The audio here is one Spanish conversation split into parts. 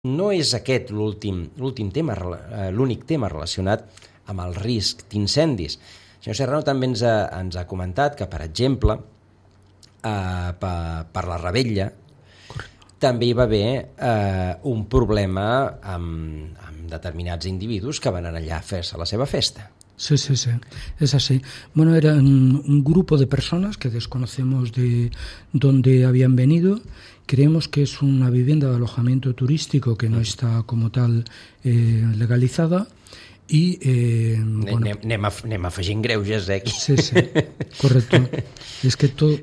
no és aquest l'únic tema relacionat amb el risc d'incendis. El senyor Serrano també ens ha comentat que, per exemple, per la Revetlla també hi va haver un problema amb determinats individus que van anar allà a fer-se la seva festa. Sí, es así. Bueno, eran un grupo de personas que desconocemos de dónde habían venido. Creemos que es una vivienda de alojamiento turístico que no está como tal legalizada. I, bueno, anem afegint greuges, aquí. Sí, correcto. Es que todo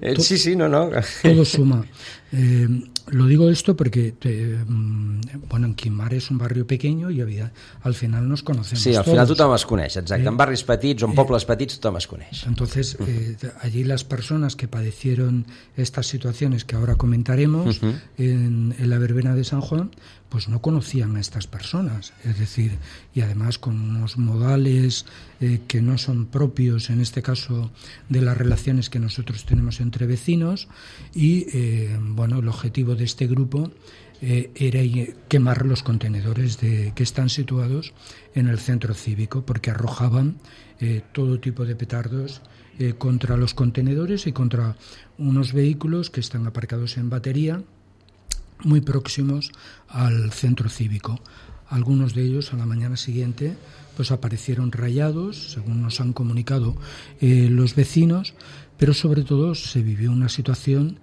suma. Lo digo esto porque, bueno, en Quimar es un barrio pequeño y al final nos conocemos. Sí, al final tothom es coneix, exacte. En barris petits o en pobles petits tothom es coneix. Entonces, allí las personas que padecieron estas situaciones que ahora comentaremos en la verbena de San Juan, pues no conocían a estas personas, es decir, y además con unos modales que no son propios, en este caso, de las relaciones que nosotros tenemos entre vecinos, y bueno, el objetivo de este grupo era quemar los contenedores que están situados en el centro cívico, porque arrojaban todo tipo de petardos contra los contenedores y contra unos vehículos que están aparcados en batería, muy próximos al centro cívico. Algunos de ellos a la mañana siguiente pues aparecieron rayados, según nos han comunicado los vecinos, pero sobre todo se vivió una situación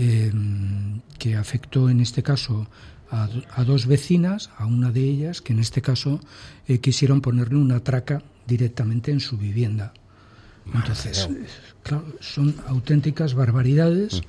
que afectó en este caso a dos vecinas, a una de ellas que en este caso quisieron ponerle una traca directamente en su vivienda. Entonces, claro, son auténticas barbaridades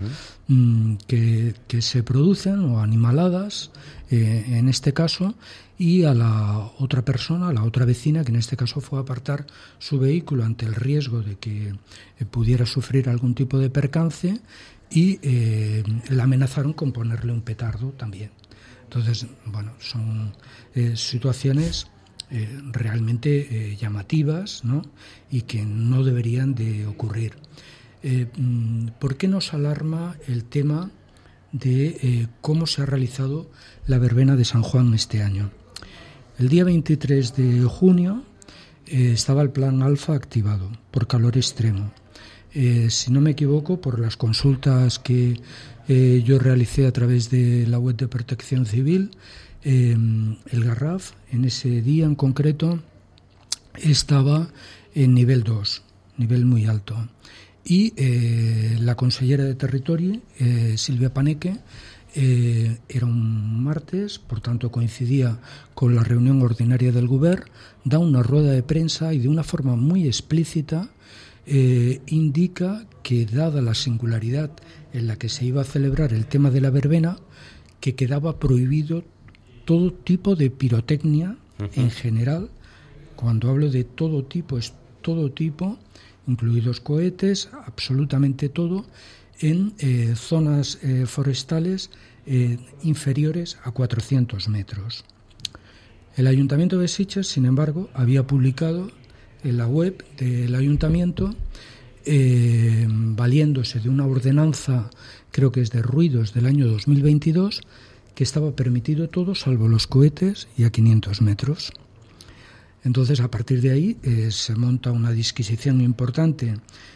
que se producen, o animaladas en este caso, y a la otra persona, a la otra vecina, que en este caso fue a apartar su vehículo ante el riesgo de que pudiera sufrir algún tipo de percance, y la amenazaron con ponerle un petardo también. Entonces, bueno, son situaciones realmente llamativas, ¿no? Y que no deberían de ocurrir. ¿Por qué nos alarma el tema de cómo se ha realizado la verbena de San Juan este año? El día 23 de junio estaba el plan Alfa activado por calor extremo. Si no me equivoco, por las consultas que yo realicé a través de la web de Protección Civil, el Garraf en ese día en concreto estaba en nivel 2, nivel muy alto, y la consellera de Territorio, Silvia Paneque, era un martes, por tanto coincidía con la reunión ordinaria del Govern, da una rueda de prensa y de una forma muy explícita indica que, dada la singularidad en la que se iba a celebrar el tema de la verbena, que quedaba prohibido todo tipo de pirotecnia en general. Cuando hablo de todo tipo, es todo tipo, incluidos cohetes, absolutamente todo, en zonas forestales inferiores a 400 metros. El Ayuntamiento de Sitges, sin embargo, había publicado en la web del Ayuntamiento, valiéndose de una ordenanza, creo que es de ruidos del año 2022, que estaba permitido todo salvo los cohetes y a 500 metros. Entonces, a partir de ahí se monta una disquisición importante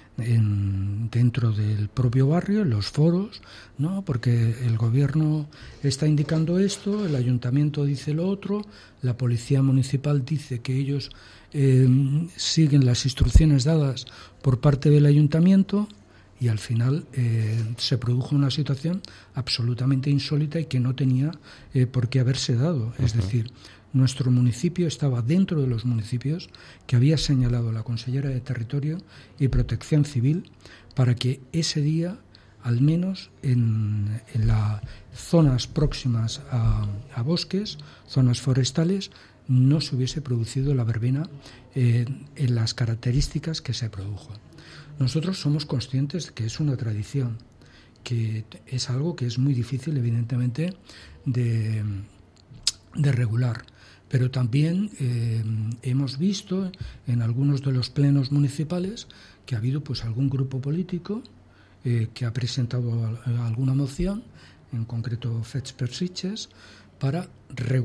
dentro del propio barrio, en los foros, ¿no? Porque el gobierno está indicando esto, el ayuntamiento dice lo otro, la policía municipal dice que ellos siguen las instrucciones dadas por parte del ayuntamiento, y al final se produjo una situación absolutamente insólita y que no tenía por qué haberse dado. Es decir, nuestro municipio estaba dentro de los municipios que había señalado la consellera de Territorio y Protección Civil para que ese día, al menos en las zonas próximas a bosques, zonas forestales, no se hubiese producido la verbena en las características que se produjo. Nosotros somos conscientes de que es una tradición, que es algo que es muy difícil, evidentemente, de regular. Pero también hemos visto en algunos de los plenos municipales que ha habido pues algún grupo político que ha presentado alguna moción, en concreto Fets per Sitges, para regular